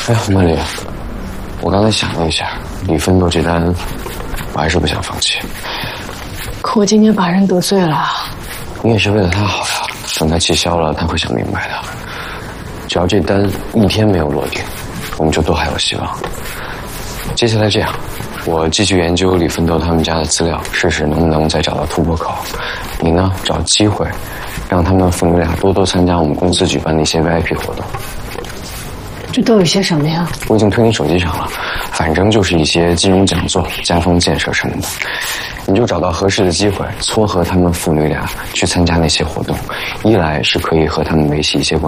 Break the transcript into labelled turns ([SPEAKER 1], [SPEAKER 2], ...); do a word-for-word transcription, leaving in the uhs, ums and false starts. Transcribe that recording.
[SPEAKER 1] 哎呀，曼丽，我刚才想了一下，李奋斗这单，我还是不想放弃。
[SPEAKER 2] 可我今天把人得罪了。
[SPEAKER 1] 你也是为了他好呀，等他气消了，他会想明白的。只要这单一天没有落定，我们就都还有希望。接下来这样，我继续研究李奋斗他们家的资料，试试能不能再找到突破口。你呢，找机会，让他们父女俩多多参加我们公司举办的一些 V I P 活动。
[SPEAKER 2] 这都有些什么呀？
[SPEAKER 1] 我已经推你手机上了，反正就是一些金融讲座、家风建设什么的。你就找到合适的机会，撮合他们父女俩去参加那些活动。一来是可以和他们维系一些关系。